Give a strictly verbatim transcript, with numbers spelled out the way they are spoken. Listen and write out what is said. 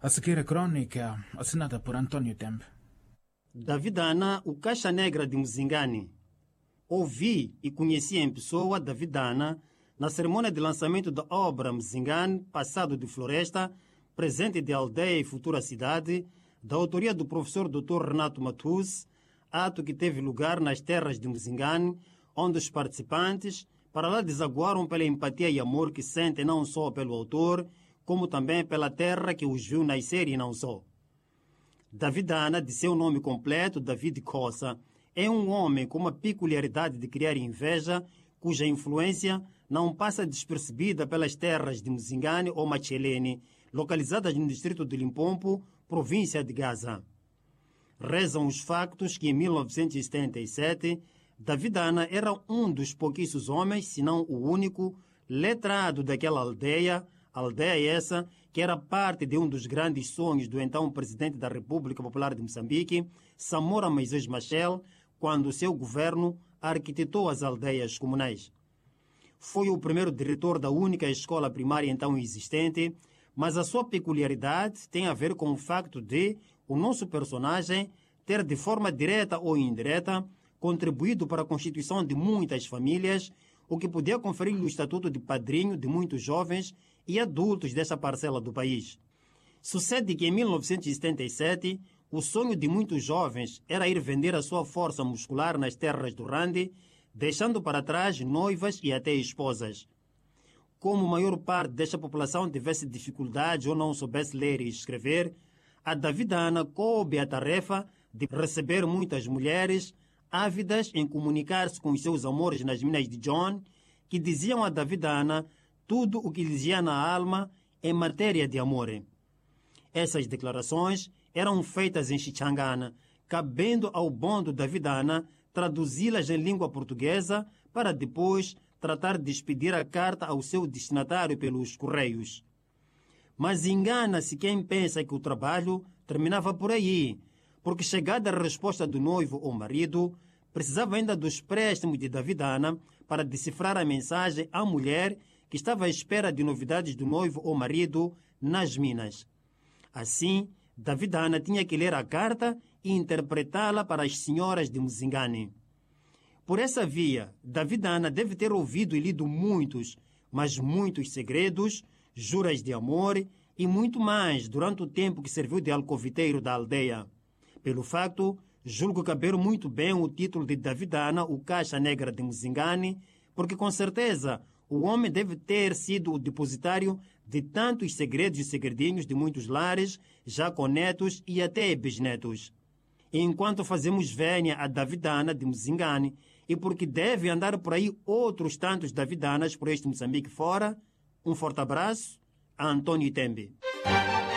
A seguir a crónica, assinada por António Tembe. David Ana, o Caixa Negra de Mzingane. Ouvi e conheci em pessoa David Ana na cerimônia de lançamento da obra Mzingane, Passado de Floresta, Presente de Aldeia e Futura Cidade, da autoria do professor doutor Renato Matus, ato que teve lugar nas terras de Mzingane, onde os participantes, para lá desaguaram pela empatia e amor que sentem não só pelo autor, como também pela terra que os viu nascer e não só. David Ana, de seu nome completo, David Coça, é um homem com uma peculiaridade de criar inveja, cuja influência não passa despercebida pelas terras de Mzingane ou Machelene, localizadas no distrito de Limpopo, província de Gaza. Rezam os factos que em mil novecentos e setenta e sete, David Ana era um dos pouquíssimos homens, se não o único, letrado daquela aldeia, aldeia essa que era parte de um dos grandes sonhos do então presidente da República Popular de Moçambique, Samora Moisés Machel, quando seu governo arquitetou as aldeias comunais. Foi o primeiro diretor da única escola primária então existente, mas a sua peculiaridade tem a ver com o facto de o nosso personagem ter, de forma direta ou indireta, contribuído para a constituição de muitas famílias, o que podia conferir-lhe o estatuto de padrinho de muitos jovens e adultos dessa parcela do país. Sucede que em mil novecentos e setenta e sete, o sonho de muitos jovens era ir vender a sua força muscular nas terras do Rande, deixando para trás noivas e até esposas. Como a maior parte desta população tivesse dificuldades ou não soubesse ler e escrever, a David Ana coube a tarefa de receber muitas mulheres ávidas em comunicar-se com os seus amores nas minas de John, que diziam a David Ana tudo o que lhes ia na alma em matéria de amor. Essas declarações eram feitas em Xichangana, cabendo ao bom do David Ana traduzi-las em língua portuguesa para depois tratar de expedir a carta ao seu destinatário pelos correios. Mas engana-se quem pensa que o trabalho terminava por aí, porque chegada a resposta do noivo ou marido, precisava ainda dos préstimos de David Ana para decifrar a mensagem à mulher que estava à espera de novidades do noivo ou marido nas minas. Assim, David Ana tinha que ler a carta e interpretá-la para as senhoras de Mzingane. Por essa via, David Ana deve ter ouvido e lido muitos, mas muitos segredos, juras de amor e muito mais durante o tempo que serviu de alcoviteiro da aldeia. Pelo facto, julgo caber muito bem o título de David Ana, o Caixa Negra de Mzingane, porque com certeza o homem deve ter sido o depositário de tantos segredos e segredinhos de muitos lares, já com netos e até bisnetos. Enquanto fazemos vénia a David Ana de Mzingane, e porque deve andar por aí outros tantos David Anas por este Moçambique fora, um forte abraço a António Tembe.